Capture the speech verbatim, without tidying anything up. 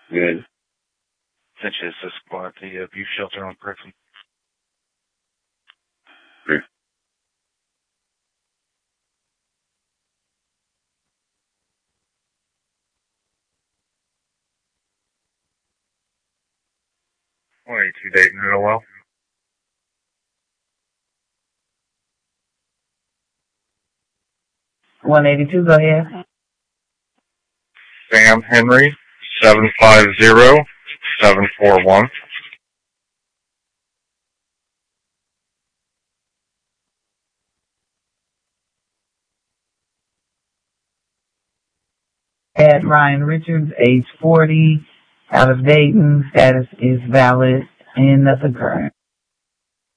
Good. Sanchez Squad, the abuse shelter on Brooklyn. Great. one eighty-two Dayton, real well. one eighty-two, go ahead. Sam Henry, seven five zero, seven four one. At Ryan Richards, age forty, out of Dayton, status is valid and nothing current.